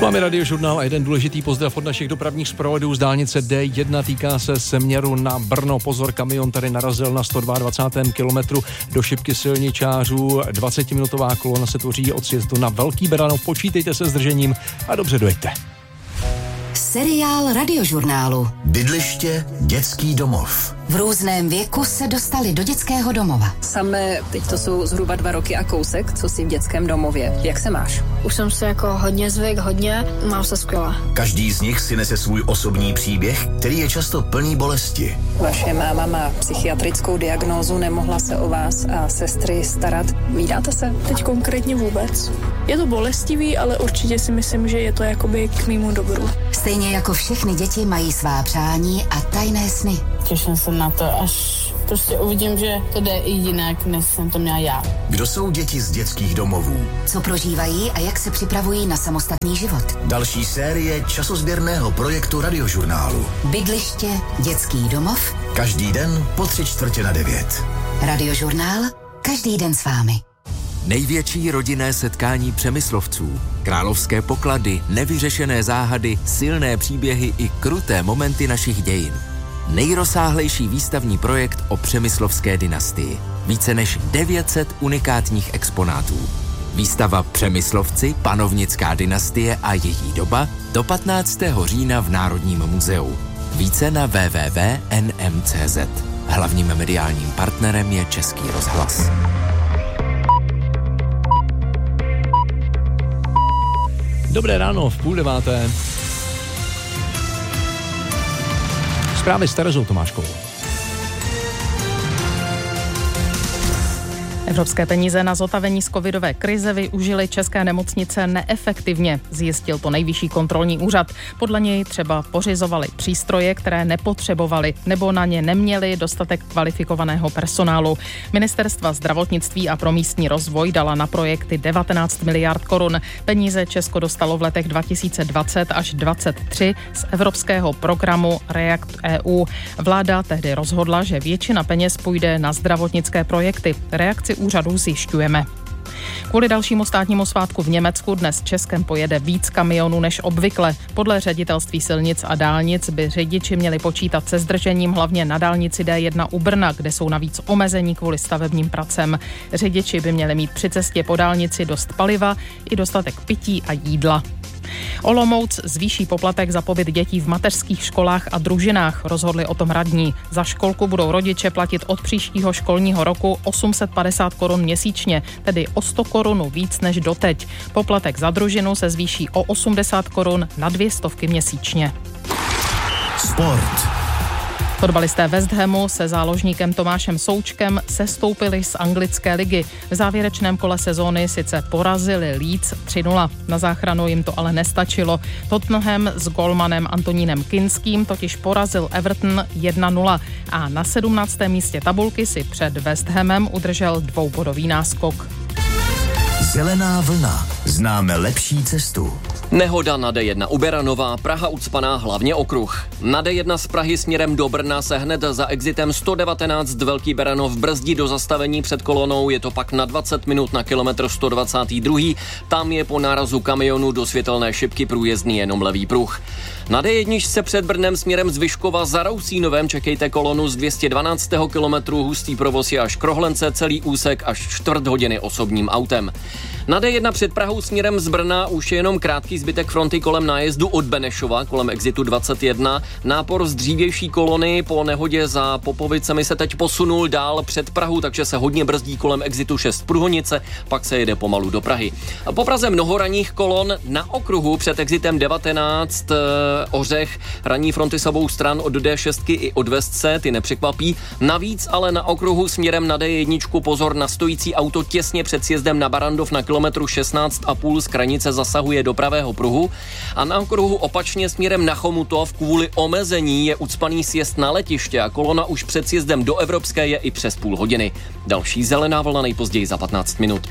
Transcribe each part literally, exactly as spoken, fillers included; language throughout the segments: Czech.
S vámi Radiožurnál a jeden důležitý pozdrav od našich dopravních zpravodajů z dálnice D jedna, týká se směru na Brno. Pozor, kamion tady narazil na sto dvacátém druhém kilometru do šipky silničářů. dvacetiminutová kolona se tvoří od sjezdu na Velký Beranov. Počítejte se zdržením a dobře dojďte. Seriál Radiožurnálu. Bydliště, dětský domov. V různém věku se dostali do dětského domova. Samé, teď to jsou zhruba dva roky a kousek, co jsi v dětském domově. Jak se máš? Už jsem se jako hodně zvyk, hodně, mám se skvěle. Každý z nich si nese svůj osobní příběh, který je často plný bolesti. Vaše máma má psychiatrickou diagnózu, nemohla se o vás a sestry starat. Vídáte se? Teď konkrétně vůbec. Je to bolestivý, ale určitě si myslím, že je to jakoby k mému dobru. Stejně jako všechny děti mají svá přání a tajné sny. Těším se na to, až prostě uvidím, že to jde i jinak, než jsem to měla já. Kdo jsou děti z dětských domovů? Co prožívají a jak se připravují na samostatný život? Další série časozběrného projektu Radiožurnálu. Bydliště, dětský domov. Každý den po tři čtvrtě na devět. Radiožurnál, každý den s vámi. Největší rodinné setkání Přemyslovců, královské poklady, nevyřešené záhady, silné příběhy i kruté momenty našich dějin. Nejrozsáhlejší výstavní projekt o přemyslovské dynastii. Více než devět set unikátních exponátů. Výstava Přemyslovci, panovnická dynastie a její doba do patnáctého října v Národním muzeu. Více na w w w tečka n m tečka c z. Hlavním mediálním partnerem je Český rozhlas. Dobré ráno, v půl deváté. Zprávy s Terezou Tomáškovou. Evropské peníze na zotavení z covidové krize využily české nemocnice neefektivně, zjistil to Nejvyšší kontrolní úřad. Podle něj třeba pořizovali přístroje, které nepotřebovali, nebo na ně neměli dostatek kvalifikovaného personálu. Ministerstva zdravotnictví a pro místní rozvoj dala na projekty devatenáct miliard korun. Peníze Česko dostalo v letech dva tisíce dvacet až dvacet tři z evropského programu React E U. Vláda tehdy rozhodla, že většina peněz půjde na zdravotnické projekty. Reakci úřadů zjišťujeme. Kvůli dalšímu státnímu svátku v Německu dnes Českem pojede víc kamionů než obvykle. Podle ředitelství silnic a dálnic by řidiči měli počítat se zdržením hlavně na dálnici D jedna u Brna, kde jsou navíc omezení kvůli stavebním pracem. Řidiči by měli mít při cestě po dálnici dost paliva i dostatek pití a jídla. Olomouc zvýší poplatek za pobyt dětí v mateřských školách a družinách, rozhodli o tom radní. Za školku budou rodiče platit od příštího školního roku osm set padesát korun měsíčně, tedy o sto korun víc než doteď. Poplatek za družinu se zvýší o osmdesát korun na dvě stovky měsíčně. Sport. Fotbalisté West Hamu se záložníkem Tomášem Součkem sestoupili z anglické ligy. V závěrečném kole sezóny sice porazili Leeds tři nula. Na záchranu jim to ale nestačilo. Tottenham s golmanem Antonínem Kinským totiž porazil Everton jedna nula a na sedmnáctém místě tabulky si před West Hamem udržel dvoubodový náskok. Zelená vlna. Známe lepší cestu. Nehoda na D jedna u Beranova, Praha ucpaná hlavně okruh. Na D jedna z Prahy směrem do Brna se hned za exitem sto devatenáct Velký Beranov brzdí do zastavení před kolonou, je to pak na dvacet minut na kilometr sto dvacátý druhý. Tam je po nárazu kamionu do světelné šipky průjezdný jenom levý pruh. Na D jedna se před Brnem směrem z Vyškova za Rousínovem čekejte kolonu z dvě stě dvanáctého kilometru, hustý provoz je až k Rohlence, celý úsek až čtvrt hodiny osobním autem. Na D jedna před Prahou směrem z Brna už je jenom krátký zbytek fronty kolem nájezdu od Benešova, kolem exitu dvacet jedna. Nápor z dřívější kolony po nehodě za Popovicemi se teď posunul dál před Prahu, takže se hodně brzdí kolem exitu šest Průhonice, pak se jede pomalu do Prahy. A po Praze mnoho ranních kolon na okruhu před exitem devatenáct e, Ořech. Ranní fronty s obou stran od D šest i od Vestce, ty nepřekvapí. Navíc ale na okruhu směrem na D jedna pozor na stojící auto těsně před sjezdem na Barandov na kilometru šestnáct a půl z Kranice zasahuje do pravého pruhu a na okruhu opačně směrem na Chomutov kvůli omezení je ucpaný sjezd na Letiště a kolona už před sjezdem do Evropské je i přes půl hodiny. Další zelená vlna nejpozději za patnáct minut.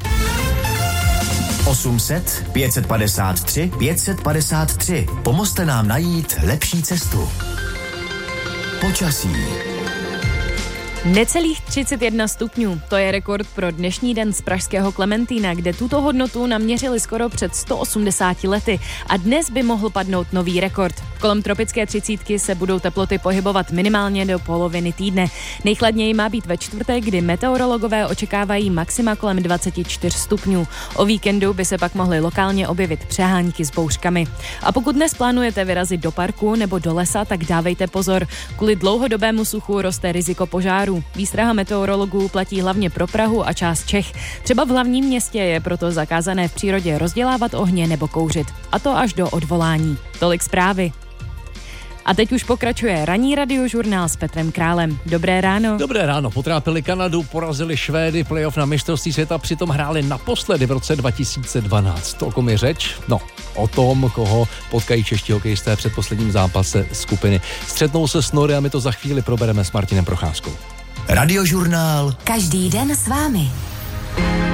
osm set, pět set padesát tři, pět set padesát tři. Pomozte nám najít lepší cestu. Počasí. Necelých třicet jedna stupňů, to je rekord pro dnešní den z pražského Klementína, kde tuto hodnotu naměřili skoro před sto osmdesáti lety a dnes by mohl padnout nový rekord. Kolem tropické třicítky se budou teploty pohybovat minimálně do poloviny týdne. Nejchladněji má být ve čtvrtek, kdy meteorologové očekávají maxima kolem dvacet čtyři stupňů. O víkendu by se pak mohly lokálně objevit přehánky s bouřkami. A pokud dnes plánujete vyrazit do parku nebo do lesa, tak dávejte pozor. Kvůli dlouhodobému suchu roste riziko požáru. Výstraha meteorologů platí hlavně pro Prahu a část Čech. Třeba v hlavním městě je proto zakázané v přírodě rozdělávat ohně nebo kouřit. A to až do odvolání. Tolik zprávy. A teď už pokračuje ranní radiožurnál s Petrem Králem. Dobré ráno. Dobré ráno. Potrápili Kanadu, porazili Švédy, playoff na mistrovství světa, přitom hráli naposledy v roce dva tisíce dvanáct. O kom je řeč? No, o tom, koho potkají čeští hokejisté před posledním zápase skupiny. Střetnou se s Nory a my to za chvíli probereme s Martinem Procházkou. Radiožurnál. Každý den s vámi.